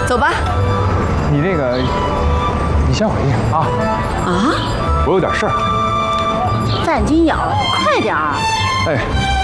走吧。 你那个，你先回去啊。 啊？ 我有点事儿。 范金瑶，快点儿！ 哎。